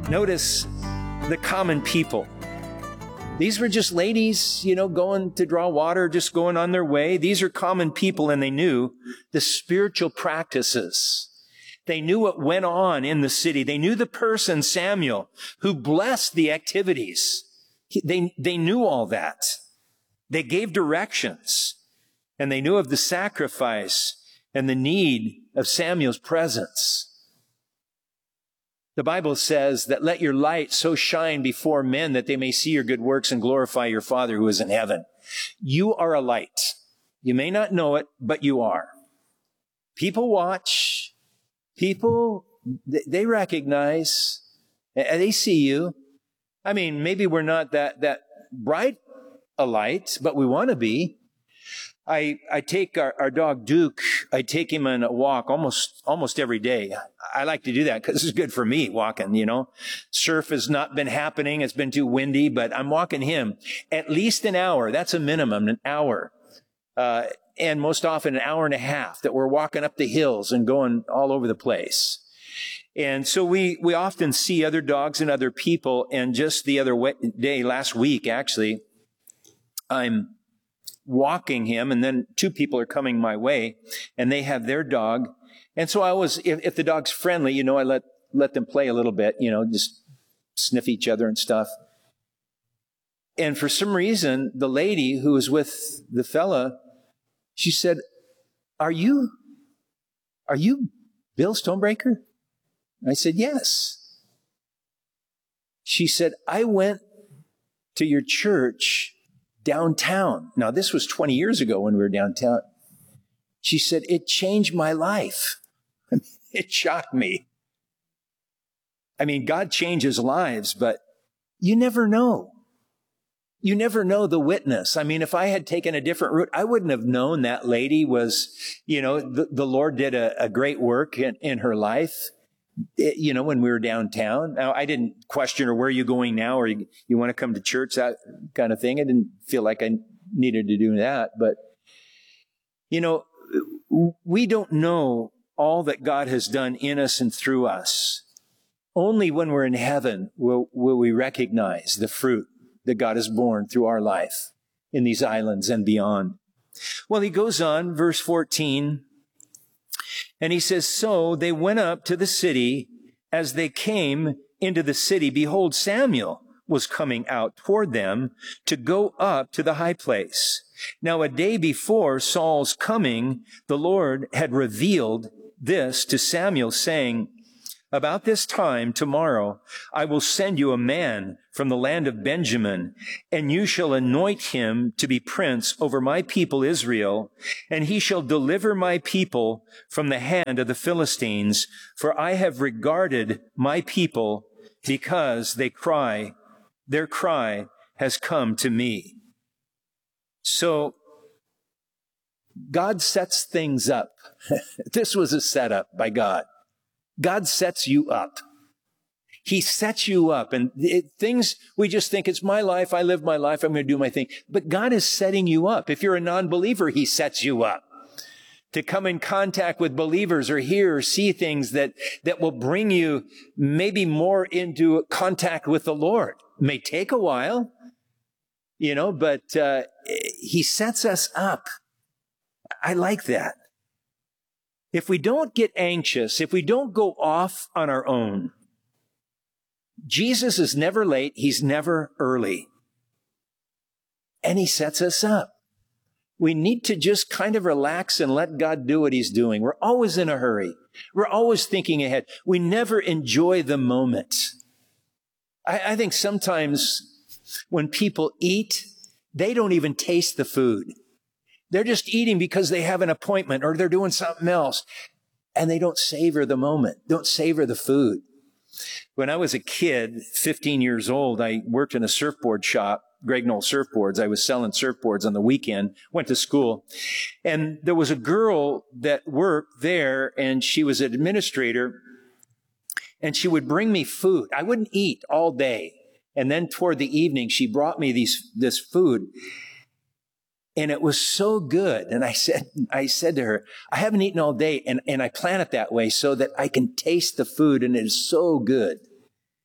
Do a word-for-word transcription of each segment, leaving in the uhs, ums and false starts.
Notice the common people. These were just ladies, you know, going to draw water, just going on their way. These are common people, and they knew the spiritual practices. They knew what went on in the city. They knew the person, Samuel, who blessed the activities. They, they knew all that. They gave directions, and they knew of the sacrifice and the need of Samuel's presence. The Bible says that let your light so shine before men that they may see your good works and glorify your Father who is in heaven. You are a light. You may not know it, but you are. People watch. People, they recognize. They see you. I mean, maybe we're not that, that bright a light, but we want to be. I, I take our, our dog Duke, I take him on a walk almost, almost every day. I like to do that because it's good for me walking, you know. Surf has not been happening. It's been too windy, but I'm walking him at least an hour. That's a minimum, an hour. Uh, and most often an hour and a half that we're walking up the hills and going all over the place. And so we, we often see other dogs and other people. And just the other day, last week, actually, I'm walking him, and then two people are coming my way, and they have their dog. And so I was, if, if the dog's friendly, you know, I let, let them play a little bit, you know, just sniff each other and stuff. And for some reason, the lady who was with the fella, she said, are you, are you Bill Stonebreaker? I said, yes. She said, I went to your church downtown. Now, this was twenty years ago when we were downtown. She said, it changed my life. It shocked me. I mean, God changes lives, but you never know. You never know the witness. I mean, if I had taken a different route, I wouldn't have known that lady was, you know, the, the Lord did a, a great work in, in her life. It, you know, when we were downtown. Now, I didn't question her, where are you going now? Or you, you want to come to church, that kind of thing. I didn't feel like I needed to do that. But, you know, we don't know all that God has done in us and through us. Only when we're in heaven will, will we recognize the fruit that God has borne through our life in these islands and beyond. Well, he goes on, verse fourteen, and he says, so they went up to the city. As they came into the city, behold, Samuel was coming out toward them to go up to the high place. Now, a day before Saul's coming, the Lord had revealed this to Samuel, saying, about this time tomorrow, I will send you a man from the land of Benjamin, and you shall anoint him to be prince over my people Israel, and he shall deliver my people from the hand of the Philistines, for I have regarded my people because they cry, their cry has come to me. So God sets things up. This was a setup by God. God sets you up. He sets you up. And it, things, we just think it's my life. I live my life. I'm going to do my thing. But God is setting you up. If you're a non-believer, he sets you up to come in contact with believers or hear or see things that, that will bring you maybe more into contact with the Lord. It may take a while, you know, but uh, he sets us up. I like that. If we don't get anxious, if we don't go off on our own, Jesus is never late. He's never early. And he sets us up. We need to just kind of relax and let God do what he's doing. We're always in a hurry. We're always thinking ahead. We never enjoy the moment. I, I think sometimes when people eat, they don't even taste the food. They're just eating because they have an appointment or they're doing something else. And they don't savor the moment, don't savor the food. When I was a kid, fifteen years old, I worked in a surfboard shop, Greg Knoll Surfboards. I was selling surfboards on the weekend, went to school. And there was a girl that worked there, and she was an administrator, and she would bring me food. I wouldn't eat all day. And then toward the evening, she brought me these this food. And it was so good. And I said, I said to her, I haven't eaten all day, and, and I plan it that way so that I can taste the food, and it is so good.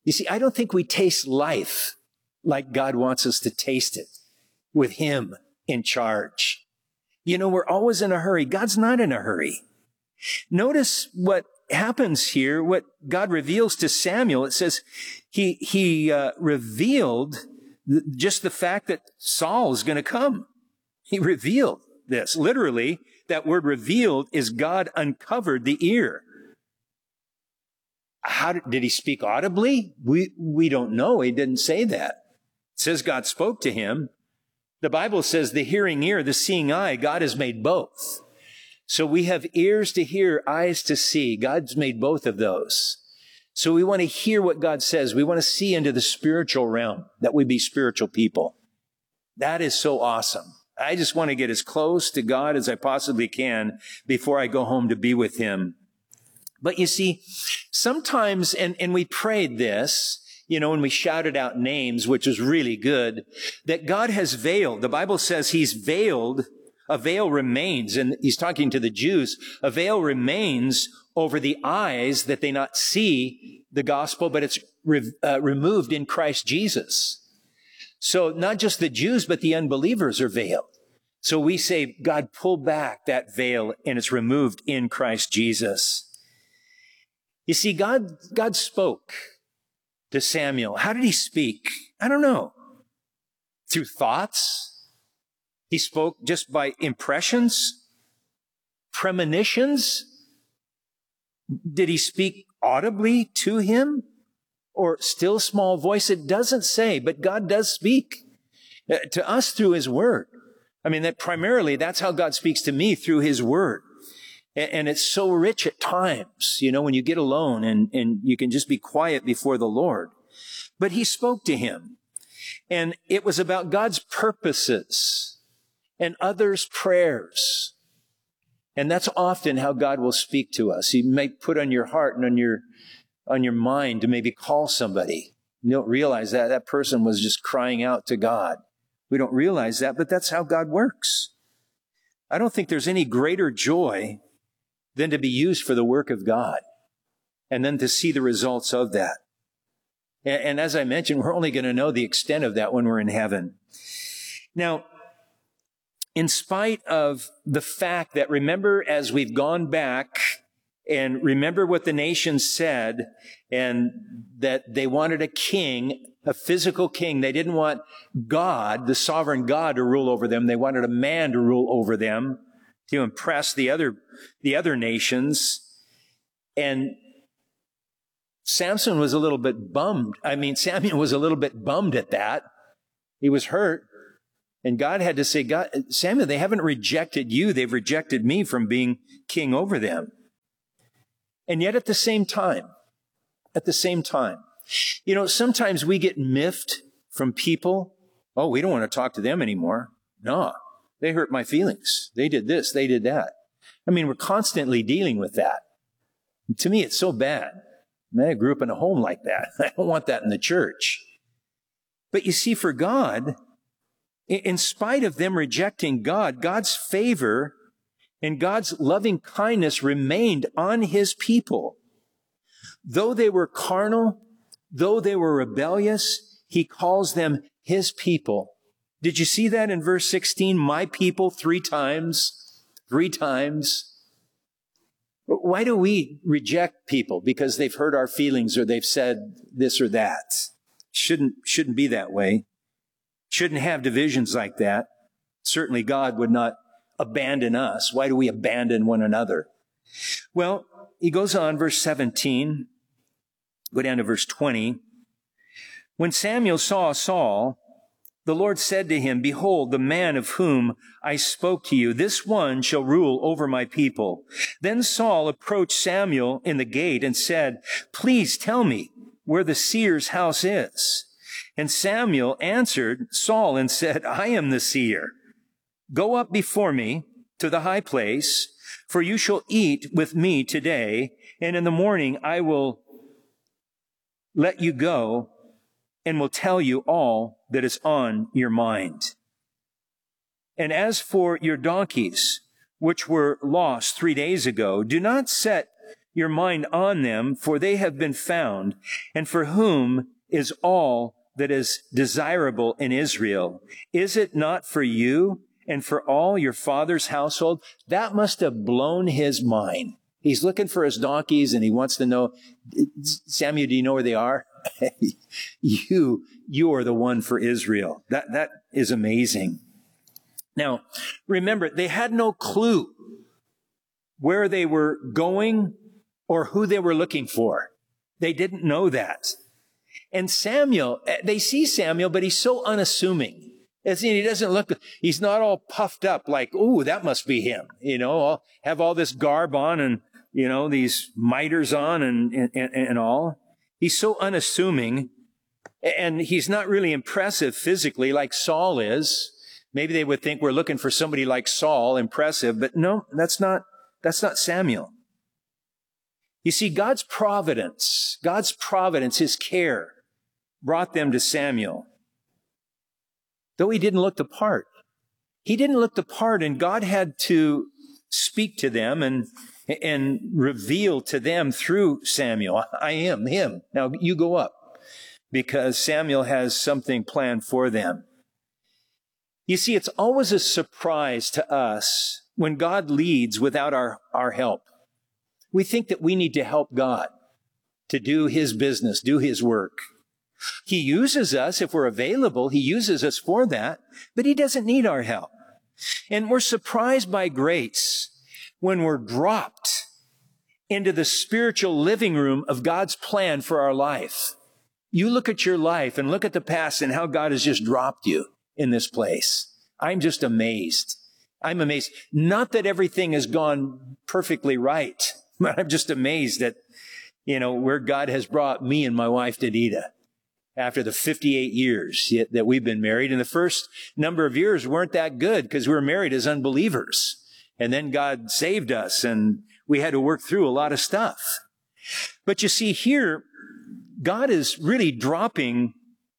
You see, I don't think we taste life like God wants us to taste it, with him in charge. You know, we're always in a hurry. God's not in a hurry. Notice what happens here, what God reveals to Samuel. It says he, he uh, revealed th- just the fact that Saul is going to come. He revealed this. Literally, that word revealed is God uncovered the ear. How did, did he speak audibly? We, we don't know. He didn't say that. It says God spoke to him. The Bible says the hearing ear, the seeing eye, God has made both. So we have ears to hear, eyes to see. God's made both of those. So we want to hear what God says. We want to see into the spiritual realm, that we be spiritual people. That is so awesome. I just want to get as close to God as I possibly can before I go home to be with him. But you see, sometimes, and, and we prayed this, you know, when we shouted out names, which was really good, that God has veiled. The Bible says he's veiled. A veil remains, and he's talking to the Jews. A veil remains over the eyes that they not see the gospel, but it's re- uh, removed in Christ Jesus. So not just the Jews, but the unbelievers are veiled. So we say, God, pull back that veil, and it's removed in Christ Jesus. You see, God, God spoke to Samuel. How did he speak? I don't know. Through thoughts? He spoke just by impressions? Premonitions? Did he speak audibly to him? Or still small voice? It doesn't say, but God does speak uh, to us through his word. I mean, that primarily, that's how God speaks to me, through his word. And, and it's so rich at times, you know, when you get alone and, and you can just be quiet before the Lord. But he spoke to him. And it was about God's purposes and others' prayers. And that's often how God will speak to us. He may put on your heart and on your, on your mind to maybe call somebody. You don't realize that that person was just crying out to God. We don't realize that, but that's how God works. I don't think there's any greater joy than to be used for the work of God and then to see the results of that. And, and as I mentioned, we're only going to know the extent of that when we're in heaven. Now, in spite of the fact that, remember, as we've gone back and remember what the nation said, and that they wanted a king, a physical king. They didn't want God, the sovereign God, to rule over them. They wanted a man to rule over them to impress the other, the other nations. And Samson was a little bit bummed. I mean, Samuel was a little bit bummed at that. He was hurt. And God had to say, God, Samuel, they haven't rejected you. They've rejected me from being king over them. And yet at the same time, at the same time, you know, sometimes we get miffed from people. Oh, we don't want to talk to them anymore. No, they hurt my feelings. They did this, they did that. I mean, we're constantly dealing with that. And to me, it's so bad. Man, I grew up in a home like that. I don't want that in the church. But you see, for God, in spite of them rejecting God, God's favor and God's loving kindness remained on his people. Though they were carnal, though they were rebellious, he calls them his people. Did you see that in verse sixteen? My people, three times, three times. Why do we reject people? Because they've hurt our feelings or they've said this or that. Shouldn't, shouldn't be that way. Shouldn't have divisions like that. Certainly God would not abandon us. Why do we abandon one another? Well, he goes on, verse seventeen. Go down to verse twenty. When Samuel saw Saul, the Lord said to him, behold, the man of whom I spoke to you, this one shall rule over my people. Then Saul approached Samuel in the gate and said, please tell me where the seer's house is. And Samuel answered Saul and said, I am the seer. Go up before me to the high place, for you shall eat with me today, and in the morning I will let you go and will tell you all that is on your mind. And as for your donkeys, which were lost three days ago, do not set your mind on them, for they have been found, and for whom is all that is desirable in Israel. Is it not for you and for all your father's household? That must have blown his mind. He's looking for his donkeys, and he wants to know, Samuel, do you know where they are? you, you are the one for Israel. That, that is amazing. Now, remember, they had no clue where they were going or who they were looking for. They didn't know that. And Samuel, they see Samuel, but he's so unassuming. As in, he doesn't look, he's not all puffed up like, ooh, that must be him. You know, I'll have all this garb on and, you know, these miters on and, and, and all. He's so unassuming, and he's not really impressive physically like Saul is. Maybe they would think we're looking for somebody like Saul, impressive, but no, that's not, that's not Samuel. You see, God's providence, God's providence, his care, brought them to Samuel. Though he didn't look the part. He didn't look the part, and God had to speak to them and, and reveal to them through Samuel, I am him. Now you go up, because Samuel has something planned for them. You see, it's always a surprise to us when God leads without our, our help. We think that we need to help God to do his business, do his work. He uses us if we're available. He uses us for that, but he doesn't need our help. And we're surprised by grace when we're dropped into the spiritual living room of God's plan for our life. You look at your life and look at the past and how God has just dropped you in this place. I'm just amazed. I'm amazed. Not that everything has gone perfectly right, but I'm just amazed at, you know, where God has brought me and my wife, Danita, after the fifty-eight years that we've been married. And the first number of years weren't that good because we were married as unbelievers. And then God saved us, and we had to work through a lot of stuff. But you see here, God is really dropping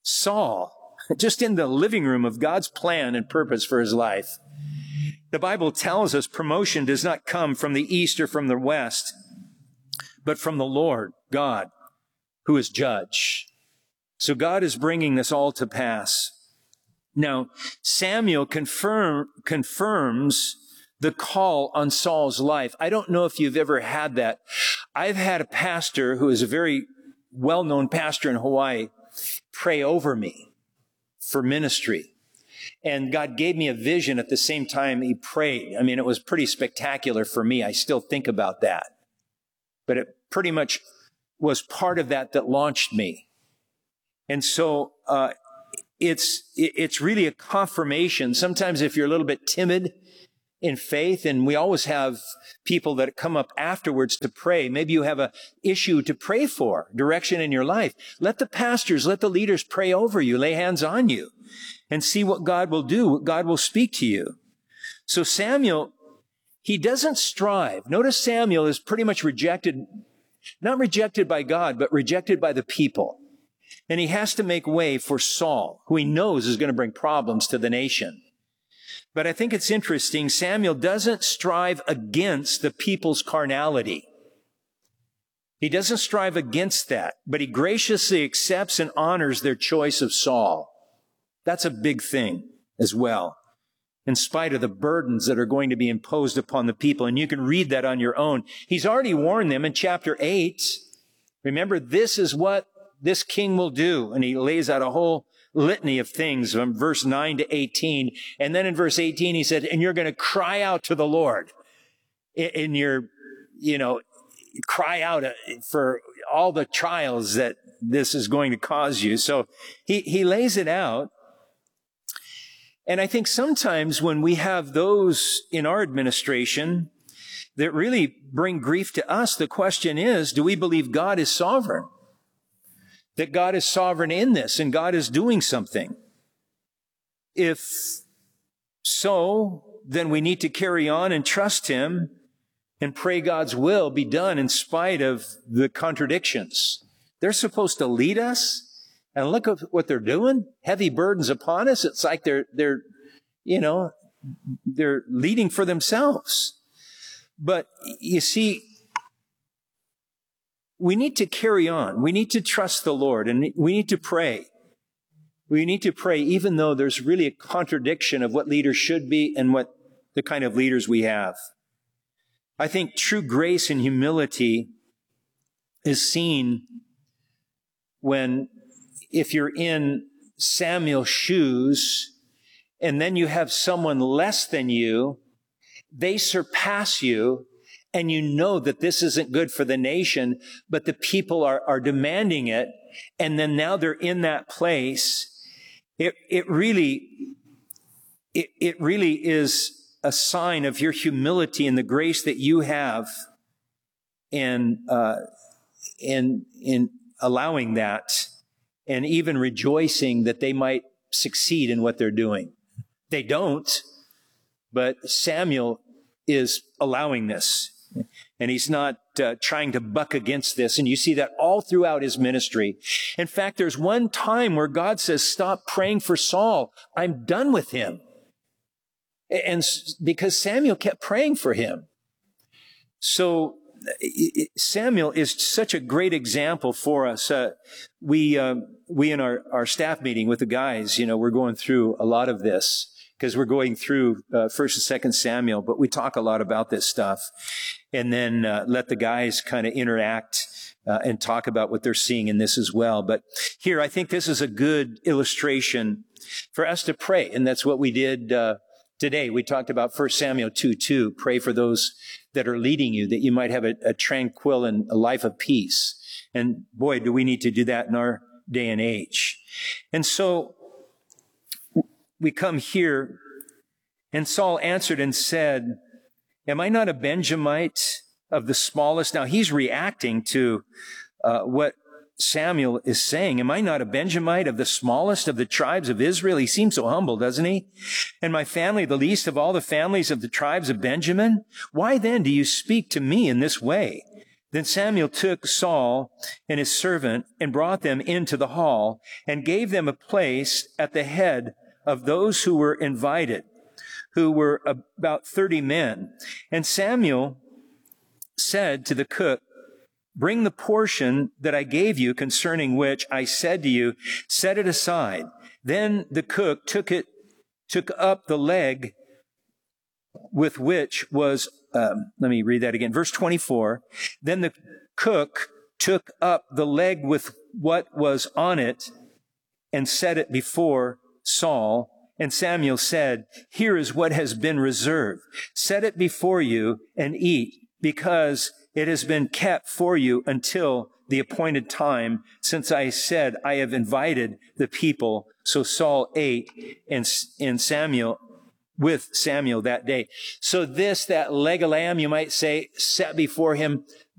Saul just in the living room of God's plan and purpose for his life. The Bible tells us promotion does not come from the east or from the west, but from the Lord, God, who is judge. So God is bringing this all to pass. Now, Samuel confirm, confirms the call on Saul's life. I don't know if you've ever had that. I've had a pastor who is a very well-known pastor in Hawaii pray over me for ministry. And God gave me a vision at the same time he prayed. I mean, it was pretty spectacular for me. I still think about that. But it pretty much was part of that that launched me. And so uh, it's it's really a confirmation. Sometimes if you're a little bit timid in faith, and we always have people that come up afterwards to pray. Maybe you have an issue to pray for, direction in your life. Let the pastors, let the leaders pray over you, lay hands on you, and see what God will do, what God will speak to you. So Samuel, he doesn't strive. Notice Samuel is pretty much rejected, not rejected by God, but rejected by the people. And he has to make way for Saul, who he knows is going to bring problems to the nation. But I think it's interesting, Samuel doesn't strive against the people's carnality. He doesn't strive against that, but he graciously accepts and honors their choice of Saul. That's a big thing as well, in spite of the burdens that are going to be imposed upon the people. And you can read that on your own. He's already warned them in chapter eight. Remember, this is what this king will do. And he lays out a whole litany of things from verse nine to eighteen. And then in verse eighteen, he said, and you're going to cry out to the Lord in your, you know, cry out for all the trials that this is going to cause you. So he, he lays it out. And I think sometimes when we have those in our administration that really bring grief to us, the question is, do we believe God is sovereign? That God is sovereign in this and God is doing something? If so, then we need to carry on and trust him and pray God's will be done in spite of the contradictions. They're supposed to lead us, and look at what they're doing. Heavy burdens upon us. It's like they're, they're, you know, they're leading for themselves. But you see, we need to carry on. We need to trust the Lord, and we need to pray. We need to pray even though there's really a contradiction of what leaders should be and what the kind of leaders we have. I think true grace and humility is seen when, if you're in Samuel's shoes and then you have someone less than you, they surpass you, and you know that this isn't good for the nation, but the people are, are demanding it, and then now they're in that place. It, it really, it, it really is a sign of your humility and the grace that you have in, uh, in, in allowing that, and even rejoicing that they might succeed in what they're doing. They don't, but Samuel is allowing this. And he's not uh, trying to buck against this. And you see that all throughout his ministry. In fact, there's one time where God says, stop praying for Saul. I'm done with him. And because Samuel kept praying for him. So Samuel is such a great example for us. Uh, we, uh, we in our, our staff meeting with the guys, you know, we're going through a lot of this, because we're going through uh, First and Second Samuel, but we talk a lot about this stuff, and then uh, let the guys kind of interact uh, and talk about what they're seeing in this as well. But here, I think this is a good illustration for us to pray, and that's what we did uh, today. We talked about First Samuel two two. Pray for those that are leading you, that you might have a, a tranquil and a life of peace. And boy, do we need to do that in our day and age. And so we come here, and Saul answered and said, am I not a Benjamite of the smallest? Now he's reacting to uh, what Samuel is saying. Am I not a Benjamite of the smallest of the tribes of Israel? He seems so humble, doesn't he? And my family, the least of all the families of the tribes of Benjamin? Why then do you speak to me in this way? Then Samuel took Saul and his servant and brought them into the hall and gave them a place at the head of those who were invited, who were about thirty men. And Samuel said to the cook, bring the portion that I gave you, concerning which I said to you, set it aside. Then the cook took it, took up the leg with which was, um, let me read that again, verse twenty-four. Then the cook took up the leg with what was on it and set it before Saul. And Samuel said, here is what has been reserved. Set it before you and eat, because it has been kept for you until the appointed time, since I said I have invited the people. So Saul ate and, and Samuel with Samuel that day. So this, that leg of lamb, you might say, set before him